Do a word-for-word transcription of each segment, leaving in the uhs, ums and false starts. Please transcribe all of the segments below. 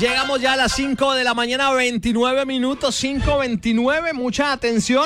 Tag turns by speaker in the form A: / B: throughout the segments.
A: Llegamos ya a las cinco de la mañana, veintinueve minutos, cinco veintinueve, mucha atención.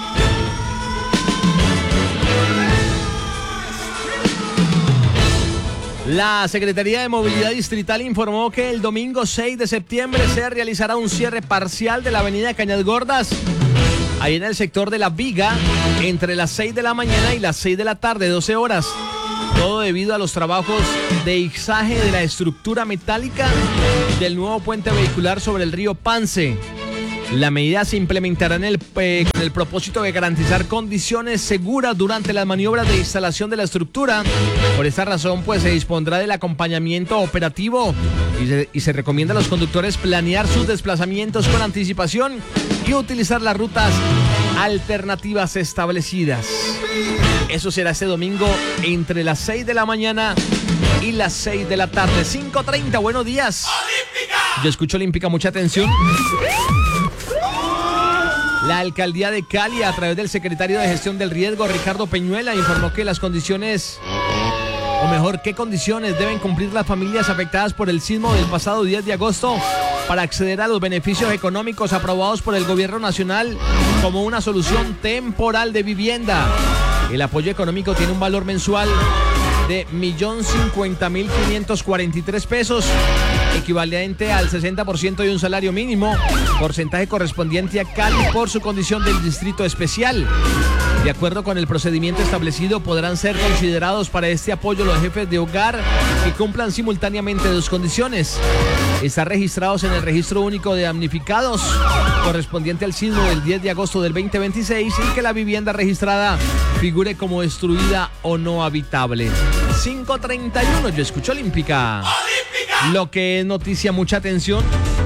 A: La Secretaría de Movilidad Distrital informó que el domingo seis de septiembre se realizará un cierre parcial de la avenida Cañas Gordas, ahí en el sector de La Viga, entre las seis de la mañana y las seis de la tarde, doce horas. Todo debido a los trabajos de izaje de la estructura metálica del nuevo puente vehicular sobre el río Pance. La medida se implementará en el, eh, con el propósito de garantizar condiciones seguras durante las maniobras de instalación de la estructura. Por esta razón, pues se dispondrá del acompañamiento operativo y se, y se recomienda a los conductores planear sus desplazamientos con anticipación y utilizar las rutas alternativas establecidas. Eso será este domingo entre las seis de la mañana y las seis de la tarde. cinco treinta, buenos días. ¡Olímpica! Yo escucho Olímpica, mucha atención. La alcaldía de Cali, a través del secretario de Gestión del Riesgo, Ricardo Peñuela, informó que las condiciones, o mejor, qué condiciones deben cumplir las familias afectadas por el sismo del pasado diez de agosto para acceder a los beneficios económicos aprobados por el gobierno nacional como una solución temporal de vivienda. El apoyo económico tiene un valor mensual de un millón cincuenta mil quinientos cuarenta y tres pesos, equivalente al sesenta por ciento de un salario mínimo, porcentaje correspondiente a Cali por su condición del distrito especial. De acuerdo con el procedimiento establecido, podrán ser considerados para este apoyo los jefes de hogar que cumplan simultáneamente dos condiciones: estar registrados en el Registro Único de Damnificados correspondiente al sismo del diez de agosto del veinte veintiséis y que la vivienda registrada figure como destruida o no habitable. cinco treinta y uno, yo escucho Olímpica. ¡Olímpica! Lo que es noticia, mucha atención.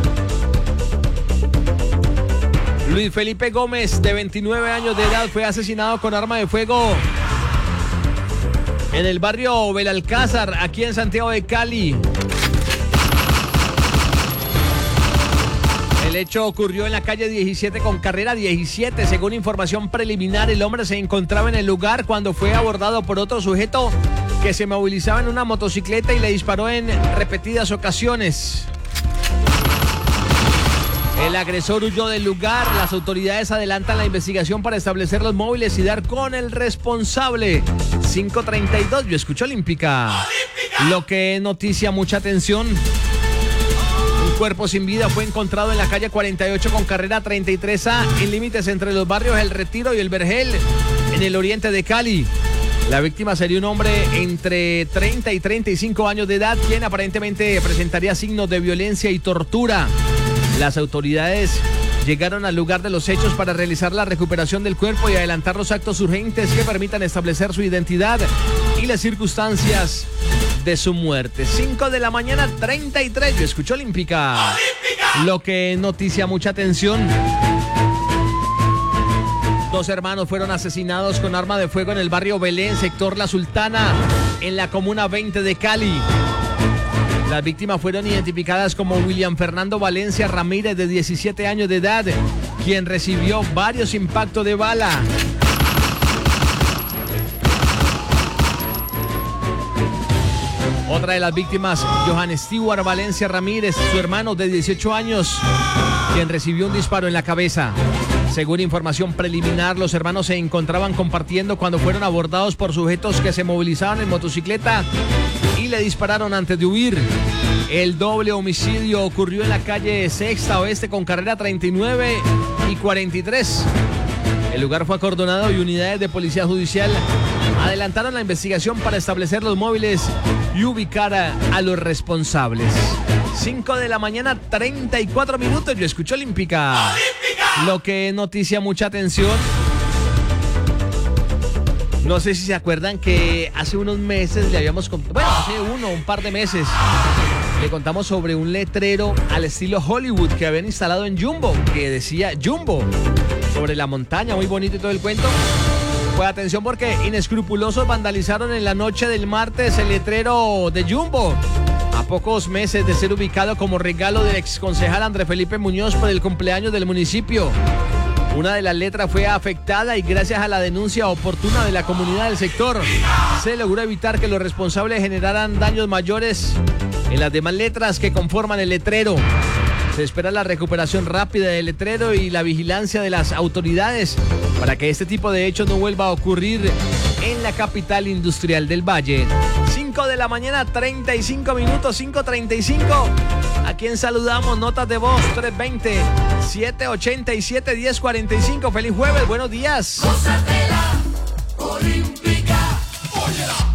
A: Luis Felipe Gómez, de veintinueve años de edad, fue asesinado con arma de fuego en el barrio Belalcázar, aquí en Santiago de Cali. El hecho ocurrió en la calle diecisiete con carrera diecisiete. Según información preliminar, el hombre se encontraba en el lugar cuando fue abordado por otro sujeto que se movilizaba en una motocicleta y le disparó en repetidas ocasiones. El agresor huyó del lugar. Las autoridades adelantan la investigación para establecer los móviles y dar con el responsable. cinco treinta y dos, yo escucho Olímpica. ¡Olímpica! Lo que es noticia, mucha atención. Un cuerpo sin vida fue encontrado en la calle cuarenta y ocho con carrera treinta y tres A, en límites entre los barrios El Retiro y El Vergel, en el oriente de Cali. La víctima sería un hombre entre treinta y treinta y cinco años de edad, quien aparentemente presentaría signos de violencia y tortura. Las autoridades llegaron al lugar de los hechos para realizar la recuperación del cuerpo y adelantar los actos urgentes que permitan establecer su identidad y las circunstancias de su muerte. cinco de la mañana, treinta y tres, yo escucho Olímpica. ¡Olímpica! Lo que noticia, mucha atención. Dos hermanos fueron asesinados con arma de fuego en el barrio Belén, sector La Sultana, en la comuna veinte de Cali. Las víctimas fueron identificadas como William Fernando Valencia Ramírez, de diecisiete años de edad, quien recibió varios impactos de bala. Otra de las víctimas, Johan Stewart Valencia Ramírez, su hermano de dieciocho años, quien recibió un disparo en la cabeza. Según información preliminar, los hermanos se encontraban compartiendo cuando fueron abordados por sujetos que se movilizaban en motocicleta y le dispararon antes de huir. El doble homicidio ocurrió en la calle Sexta Oeste con carrera treinta y nueve y cuarenta y tres. El lugar fue acordonado y unidades de policía judicial adelantaron la investigación para establecer los móviles y ubicar a, a los responsables. cinco de la mañana, treinta y cuatro minutos, yo escucho Olímpica. ¡Olímpica! Lo que es noticia, mucha atención. No sé si se acuerdan que hace unos meses le habíamos contado, bueno, hace uno, un par de meses, le contamos sobre un letrero al estilo Hollywood que habían instalado en Jumbo, que decía Jumbo, sobre la montaña, muy bonito y todo el cuento. Pues atención, porque inescrupulosos vandalizaron en la noche del martes el letrero de Jumbo, a pocos meses de ser ubicado como regalo del exconcejal Andrés Felipe Muñoz por el cumpleaños del municipio. Una de las letras fue afectada y gracias a la denuncia oportuna de la comunidad del sector se logró evitar que los responsables generaran daños mayores en las demás letras que conforman el letrero. Se espera la recuperación rápida del letrero y la vigilancia de las autoridades para que este tipo de hechos no vuelva a ocurrir en la capital industrial del Valle. cinco de la mañana, treinta y cinco minutos, cinco treinta y cinco. ¿A quién saludamos? Notas de voz tres veinte, siete ochenta y siete, diez cuarenta y cinco. Feliz jueves, buenos días.
B: Gózatela, Olímpica, óyela.